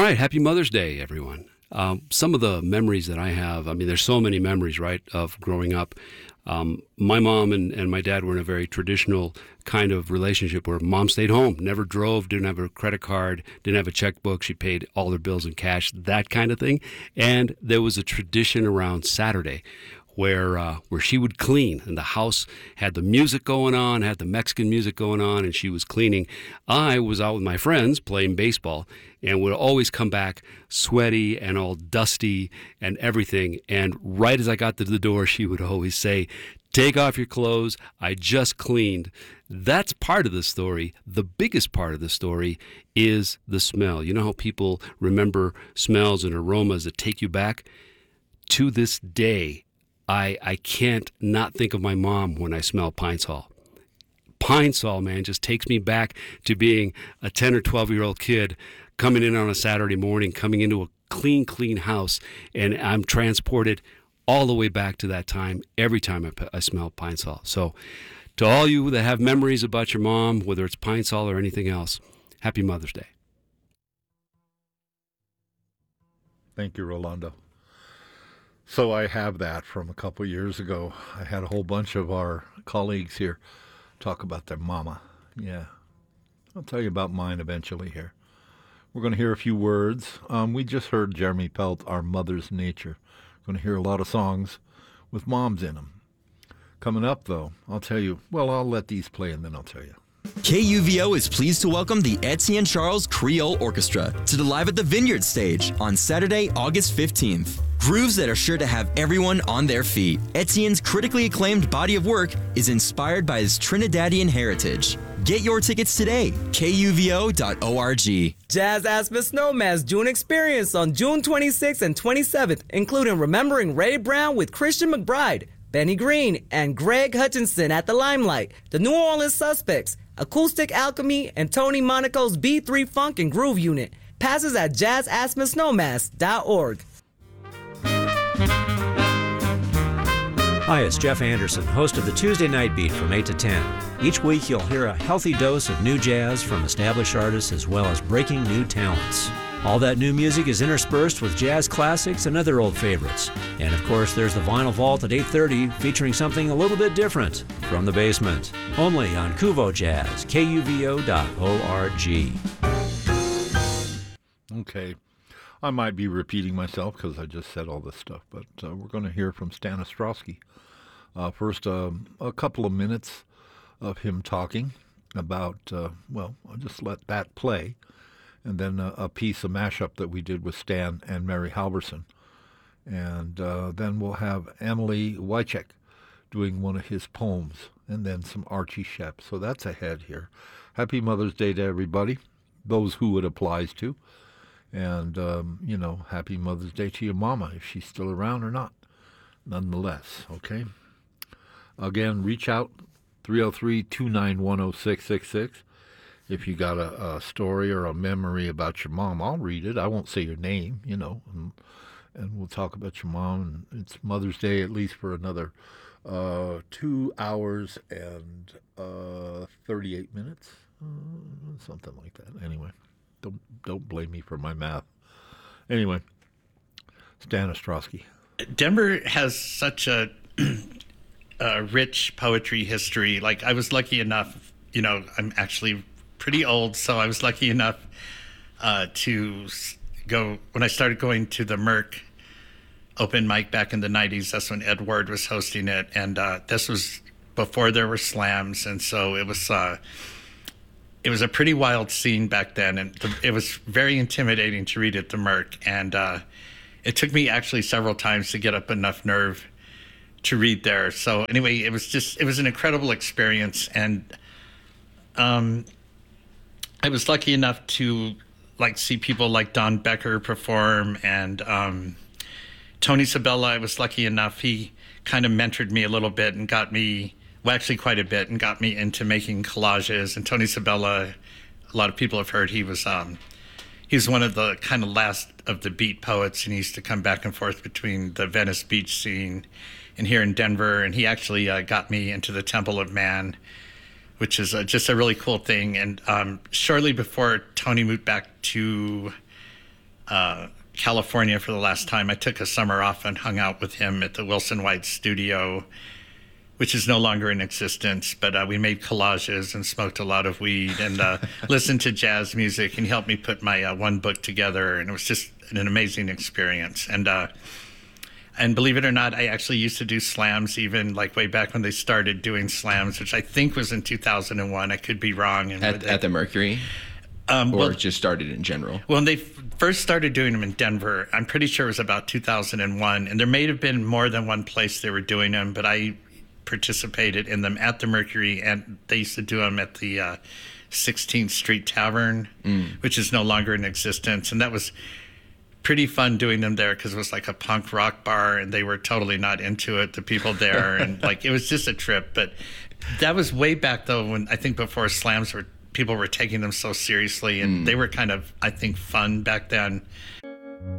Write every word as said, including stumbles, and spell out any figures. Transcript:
right, happy Mother's Day, everyone. Um, some of the memories that I have, I mean, there's so many memories, right, of growing up. Um, my mom and, and my dad were in a very traditional kind of relationship where mom stayed home, never drove, didn't have a credit card, didn't have a checkbook. She paid all their bills in cash, that kind of thing. And there was a tradition around Saturday where uh, where she would clean, and the house had the music going on, had the Mexican music going on, and she was cleaning. I was out with my friends playing baseball and would always come back sweaty and all dusty and everything. And right as I got to the door, she would always say, "Take off your clothes. I just cleaned." That's part of the story. The biggest part of the story is the smell. You know how people remember smells and aromas that take you back? To this day, I I can't not think of my mom when I smell Pine Sol. Pine Sol, man, just takes me back to being a ten or twelve-year-old kid coming in on a Saturday morning, coming into a clean, clean house, and I'm transported all the way back to that time every time I, I smell Pine Sol. So to all you that have memories about your mom, whether it's Pine Sol or anything else, happy Mother's Day. Thank you, Rolando. So I have that from a couple years ago. I had a whole bunch of our colleagues here talk about their mama. Yeah. I'll tell you about mine eventually here. We're going to hear a few words. Um, we just heard Jeremy Pelt, Our Mother's Nature. We're going to hear a lot of songs with moms in them. Coming up, though, I'll tell you, well, I'll let these play and then I'll tell you. K U V O is pleased to welcome the Etienne Charles Creole Orchestra to the Live at the Vineyard stage on Saturday, August fifteenth. Grooves that are sure to have everyone on their feet. Etienne's critically acclaimed body of work is inspired by his Trinidadian heritage. Get your tickets today, K U V O dot org. Jazz Aspen Snowman's June experience on June twenty-sixth and twenty-seventh, including Remembering Ray Brown with Christian McBride, Benny Green, and Greg Hutchinson at the Limelight, the New Orleans Suspects, Acoustic Alchemy, and Tony Monaco's B three Funk and Groove Unit. Passes at jazz aspen snowmass dot org. Hi, it's Jeff Anderson, host of the Tuesday Night Beat from eight to ten. Each week you'll hear a healthy dose of new jazz from established artists as well as breaking new talents. All that new music is interspersed with jazz classics and other old favorites. And of course, there's the Vinyl Vault at eight thirty featuring something a little bit different from the basement. Only on Kuvo Jazz, K U V O dot org. Okay. I might be repeating myself because I just said all this stuff, but uh, we're going to hear from Stan Ostrowski. Uh, first, um, a couple of minutes of him talking about, uh, well, I'll just let that play, and then a, a piece, a mashup that we did with Stan and Mary Halverson. And uh, then we'll have Emily Wycheck doing one of his poems, and then some Archie Shepp. So that's ahead here. Happy Mother's Day to everybody, those who it applies to. And, um, you know, happy Mother's Day to your mama, if she's still around or not, nonetheless, okay? Again, reach out, three oh three, two nine one, oh six six six. If you got a, a story or a memory about your mom, I'll read it. I won't say your name, you know, and, and we'll talk about your mom. And it's Mother's Day at least for another uh, two hours and uh, thirty-eight minutes, uh, something like that. Anyway. Don't don't blame me for my math. Anyway, Stan Ostrowski. Denver has such a, a rich poetry history. Like, I was lucky enough, you know, I'm actually pretty old, so I was lucky enough uh, to go, when I started going to the Merc open mic back in the nineties, that's when Ed Ward was hosting it, and uh, this was before there were slams, and so it was... Uh, It was a pretty wild scene back then, and the, it was very intimidating to read at the Merc. And uh, it took me actually several times to get up enough nerve to read there. So anyway, it was just, it was an incredible experience. And um, I was lucky enough to like see people like Don Becker perform, and um, Tony Sabella. I was lucky enough, he kind of mentored me a little bit and got me, well, actually quite a bit, and got me into making collages. And Tony Sabella, a lot of people have heard, he was um, he was one of the kind of last of the beat poets, and he used to come back and forth between the Venice Beach scene and here in Denver. And he actually uh, got me into the Temple of Man, which is uh, just a really cool thing. And um, shortly before Tony moved back to uh, California for the last time. I took a summer off and hung out with him at the Wilson White studio, which is no longer in existence, but uh, we made collages and smoked a lot of weed and uh, listened to jazz music, and he helped me put my uh, one book together, and it was just an amazing experience. And uh, and believe it or not, I actually used to do slams even like way back when they started doing slams, which I think was in two thousand one. I could be wrong. And At, at the Mercury? Um, or well, it just started in general? When they f- first started doing them in Denver, I'm pretty sure it was about two thousand one, and there may have been more than one place they were doing them, but I participated in them at the Mercury, and they used to do them at the uh, sixteenth Street Tavern, mm. which is no longer in existence, and that was pretty fun doing them there because it was like a punk rock bar, and they were totally not into it, the people there, and like it was just a trip. But that was way back though, when I think before slams were people were taking them so seriously, and mm. they were kind of, I think, fun back then.